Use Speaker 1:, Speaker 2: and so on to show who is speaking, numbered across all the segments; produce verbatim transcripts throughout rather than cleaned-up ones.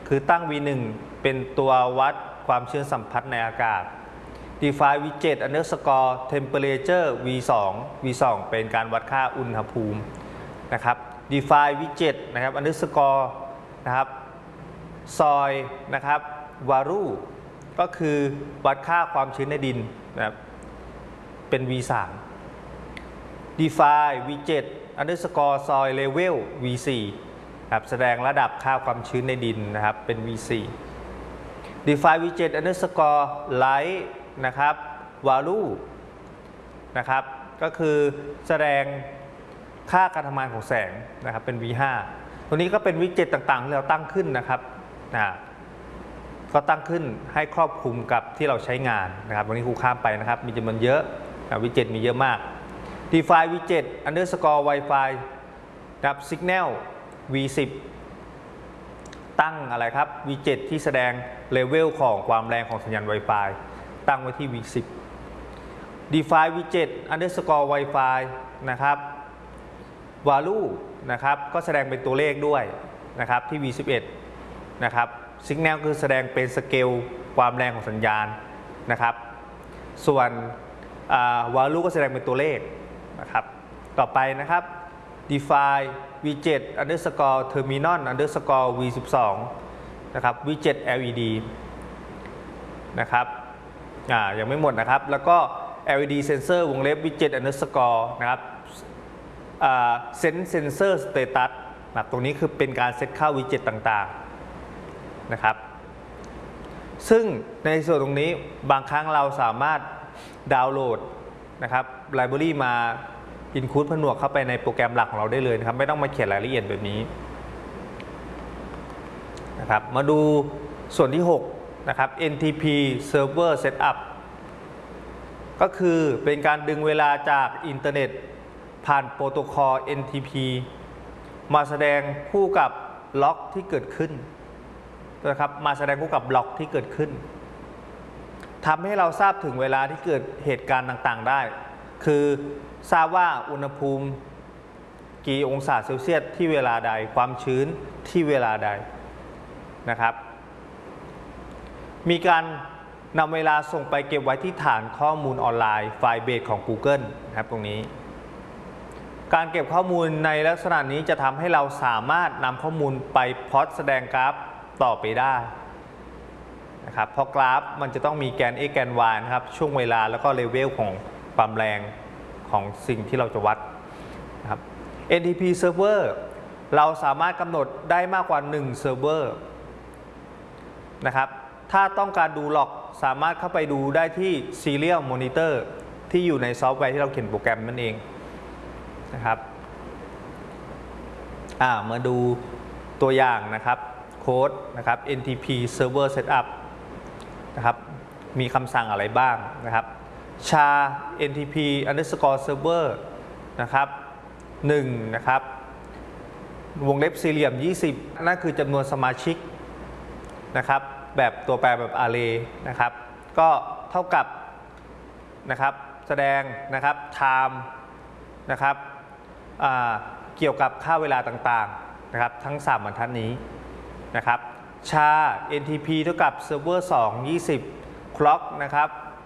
Speaker 1: คือตั้ง วี หนึ่ง เป็นตัววัดความชื้นสัมผัสในอากาศ define วี เจ็ด underscore temperature วี สอง วี สอง เป็นการวัดค่าอุณหภูมินะครับ define วี เจ็ด นะครับ underscore นะครับซอยนะครับ value ก็คือวัดค่าความชื้นในดินนะครับเป็น วี สาม define วี เจ็ด underscore soil level วี สี่ ครับแสดงระดับค่าความชื้นในดินนะครับเป็น วี สี่ define วี เจ็ด underscore light นะครับ value นะครับก็คือแสดงค่าการทำงานของแสงนะครับเป็น วี ห้า ตัวนี้ก็เป็นวิเจ็ตต่างๆที่เราตั้งขึ้นนะครับนะก็ตั้งขึ้นให้ครอบคลุมกับที่เราใช้งานนะครับวันนี้ครูข้ามไปนะครับมีจำนวนเยอะวิเจ็ตมีเยอะมาก define วี เจ็ด underscore Wi-Fi นะครับ signal วี สิบ ตั้งอะไรครับ วี เจ็ด ที่แสดงเลเวลของความแรงของสัญญาณ Wi-Fi ตั้งไว้ที่ วี สิบ define วี เจ็ด underscore Wi-Fi นะครับ value นะครับก็แสดงเป็นตัวเลขด้วยนะครับที่ วี สิบเอ็ด นะครับ signal คือแสดงเป็นสเกลความแรงของสัญญาณนะครับส่วน value ก็แสดงเป็นตัวเลขนะครับต่อไปนะครับ define วี เจ็ด underscore terminal underscore วี สิบสอง นะครับ วี เจ็ด แอล อี ดี นะครับอ่ายังไม่หมดนะครับแล้วก็ แอล อี ดี sensor วงเล็บ วี เจ็ด underscore นะครับอ่า sense sensor status นะตรงนี้คือเป็นการเซตค่า วี เจ็ด ต่างๆนะครับซึ่งในส่วนตรงนี้บางครั้งเราสามารถดาวน์โหลดนะครับไลบรารีมาอินคูดผนวกเข้าไปในโปรแกรมหลักของเราได้เลยนะครับไม่ต้องมาเขียนรายละเอียดแบบนี้นะครับมาดูส่วนที่หกนะครับ เอ็น ที พี Server Setup ก็คือเป็นการดึงเวลาจากอินเทอร์เน็ตผ่านโปรโตคอล เอ็น ที พี มาแสดงคู่กับล็อกที่เกิดขึ้นนะครับมาแสดงคู่กับล็อกที่เกิดขึ้นทำให้เราทราบถึงเวลาที่เกิดเหตุการณ์ต่างๆได้คือทราบว่าอุณหภูมิกี่องศาเซลเซียสที่เวลาใดความชื้นที่เวลาใดนะครับมีการนำเวลาส่งไปเก็บไว้ที่ฐานข้อมูลออนไลน์ไฟล์เบสของ Google นะครับตรงนี้การเก็บข้อมูลในลักษณะนี้จะทำให้เราสามารถนำข้อมูลไปพลอตแสดงกราฟต่อไปได้นะครับเพราะกราฟมันจะต้องมีแกน x แกน y นะครับช่วงเวลาแล้วก็เลเวลของความแรงของสิ่งที่เราจะวัดนะครับ เอ็น ที พี Server เราสามารถกำหนดได้มากกว่าหนึ่งเซิร์ฟเวอร์นะครับถ้าต้องการดูล็อกสามารถเข้าไปดูได้ที่ Serial Monitor ที่อยู่ในซอฟต์แวร์ที่เราเขียนโปรแกรมนั่นเองนะครับอ่ามาดูตัวอย่างนะครับโค้ดนะครับ เอ็น ที พี Server Setup นะครับมีคำสั่งอะไรบ้างนะครับชา เอ็น ที พี underscore server นะครับหนึ่งนะครับวงเล็บสี่เหลี่ยมยี่สิบนั่นคือจำนวนสมาชิกนะครับแบบตัวแปรแบบ array นะครับก็เท่ากับนะครับแสดงนะครับ time นะครับเกี่ยวกับค่าเวลาต่างๆนะครับทั้งสามบรรทัดนี้นะครับชา เอ็น ที พี เท่ากับ server สอง ยี่สิบ clock นะครับ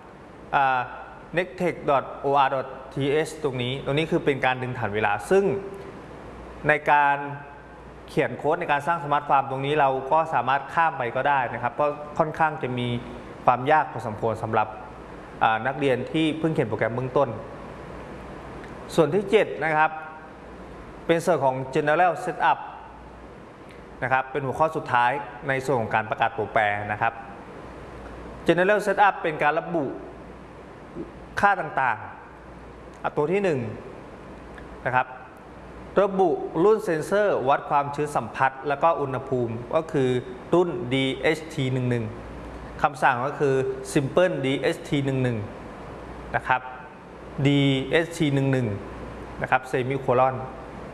Speaker 1: nectech.or.th ตรงนี้ตรงนี้คือเป็นการดึงฐานเวลาซึ่งในการเขียนโค้ดในการสร้างสมาร์ทฟาร์มตรงนี้เราก็สามารถข้ามไปก็ได้นะครับเพราะค่อนข้างจะมีความยากพอสมควรสำหรับนักเรียนที่เพิ่งเขียนโปรแกรมเบื้องต้นส่วนที่เจ็ดนะครับเป็นส่วนของ general setup นะครับเป็นหัวข้อสุดท้ายในส่วนของการประกาศตัวแปรนะครับ general setup เป็นการระบุค่าต่างๆตัวที่หนึ่งนะครับระบุรุ่นเซ็นเซอร์วัดความชื้นสัมผัสแล้วก็อุณหภูมิก็คือรุ่น ดี เอช ที หนึ่งสิบเอ็ด คำสั่งก็คือ simple ดี เอช ที หนึ่งสิบเอ็ด นะครับ ดี เอช ที หนึ่งสิบเอ็ด นะครับเซมิโคลอน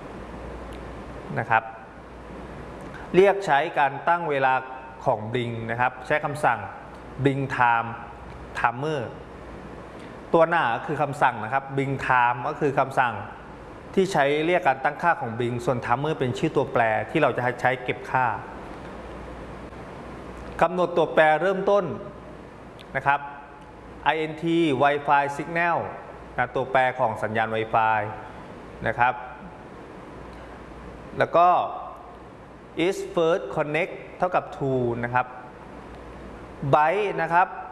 Speaker 1: นะครับเรียกใช้การตั้งเวลาของ Blink นะครับใช้คำสั่ง Blink Time Timer ตัวหน้าคือคำสั่งนะครับ Blink Time ก็คือคำสั่งที่ใช้เรียกการตั้งค่าของ Blink ส่วน Timer เป็นชื่อตัวแปรที่เราจะใช้เก็บค่ากำหนดตัวแปรเริ่มต้นนะครับ int Wi-Fi signal นะตัวแปรของสัญญาณ Wi-Fi นะครับแล้วก็ is first connect เท่ากับ to นะครับ byte นะครับ